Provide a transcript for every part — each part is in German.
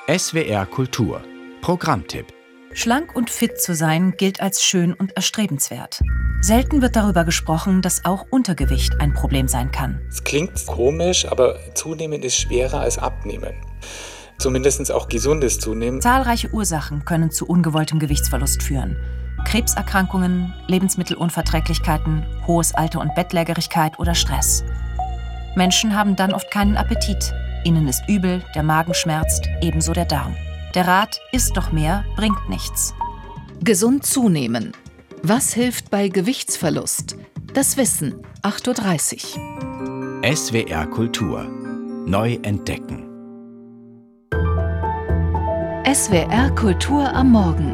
SWR Kultur Programmtipp. Schlank und fit zu sein gilt als schön und erstrebenswert. Selten wird darüber gesprochen, dass auch Untergewicht ein Problem sein kann. Es klingt komisch, aber Zunehmen ist schwerer als Abnehmen. Zumindest auch gesundes Zunehmen. Zahlreiche Ursachen können zu ungewolltem Gewichtsverlust führen. Krebserkrankungen, Lebensmittelunverträglichkeiten, hohes Alter und Bettlägerigkeit oder Stress. Menschen haben dann oft keinen Appetit. Ihnen ist übel, der Magen schmerzt, ebenso der Darm. Der Rat, isst doch mehr, bringt nichts. Gesund zunehmen. Was hilft bei Gewichtsverlust? Das Wissen, 8.30 Uhr. SWR Kultur. Neu entdecken. SWR Kultur am Morgen.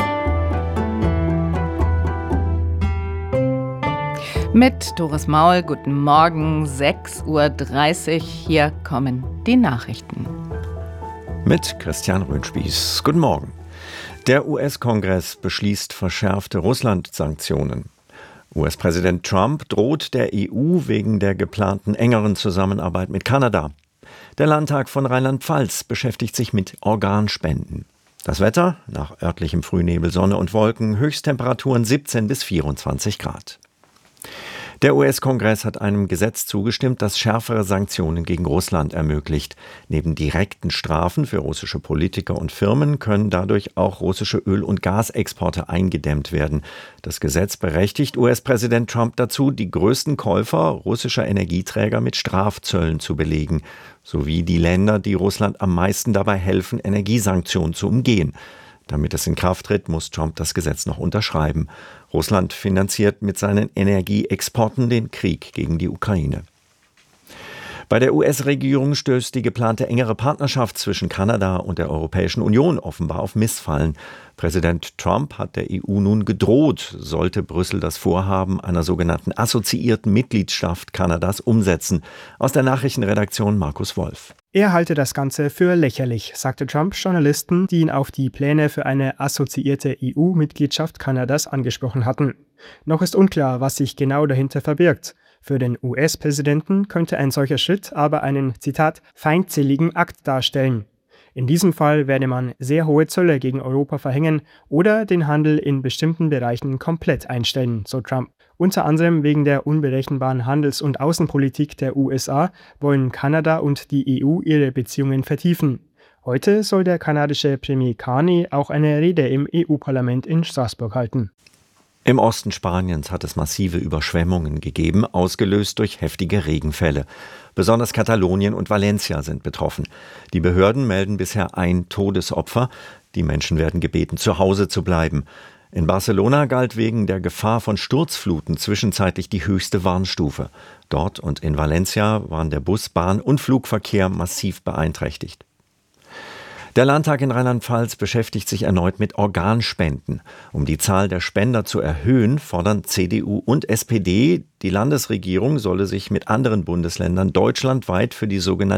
Mit Doris Maul, guten Morgen, 6.30 Uhr. Hier kommen die Nachrichten. Mit Christian Röhnspieß. Guten Morgen. Der US-Kongress beschließt verschärfte Russland-Sanktionen. US-Präsident Trump droht der EU wegen der geplanten engeren Zusammenarbeit mit Kanada. Der Landtag von Rheinland-Pfalz beschäftigt sich mit Organspenden. Das Wetter, nach örtlichem Frühnebel, Sonne und Wolken, Höchsttemperaturen 17 bis 24 Grad. Der US-Kongress hat einem Gesetz zugestimmt, das schärfere Sanktionen gegen Russland ermöglicht. Neben direkten Strafen für russische Politiker und Firmen können dadurch auch russische Öl- und Gasexporte eingedämmt werden. Das Gesetz berechtigt US-Präsident Trump dazu, die größten Käufer russischer Energieträger mit Strafzöllen zu belegen, sowie die Länder, die Russland am meisten dabei helfen, Energiesanktionen zu umgehen. Damit es in Kraft tritt, muss Trump das Gesetz noch unterschreiben. Russland finanziert mit seinen Energieexporten den Krieg gegen die Ukraine. Bei der US-Regierung stößt die geplante engere Partnerschaft zwischen Kanada und der Europäischen Union offenbar auf Missfallen. Präsident Trump hat der EU nun gedroht, sollte Brüssel das Vorhaben einer sogenannten assoziierten Mitgliedschaft Kanadas umsetzen. Aus der Nachrichtenredaktion Markus Wolf. Er halte das Ganze für lächerlich, sagte Trump Journalisten, die ihn auf die Pläne für eine assoziierte EU-Mitgliedschaft Kanadas angesprochen hatten. Noch ist unklar, was sich genau dahinter verbirgt. Für den US-Präsidenten könnte ein solcher Schritt aber einen, Zitat, feindseligen Akt darstellen. In diesem Fall werde man sehr hohe Zölle gegen Europa verhängen oder den Handel in bestimmten Bereichen komplett einstellen, so Trump. Unter anderem wegen der unberechenbaren Handels- und Außenpolitik der USA wollen Kanada und die EU ihre Beziehungen vertiefen. Heute soll der kanadische Premier Carney auch eine Rede im EU-Parlament in Straßburg halten. Im Osten Spaniens hat es massive Überschwemmungen gegeben, ausgelöst durch heftige Regenfälle. Besonders Katalonien und Valencia sind betroffen. Die Behörden melden bisher ein Todesopfer. Die Menschen werden gebeten, zu Hause zu bleiben. In Barcelona galt wegen der Gefahr von Sturzfluten zwischenzeitlich die höchste Warnstufe. Dort und in Valencia waren der Bus-, Bahn- und Flugverkehr massiv beeinträchtigt. Der Landtag in Rheinland-Pfalz beschäftigt sich erneut mit Organspenden. Um die Zahl der Spender zu erhöhen, fordern CDU und SPD, die Landesregierung solle sich mit anderen Bundesländern deutschlandweit für die sogenannte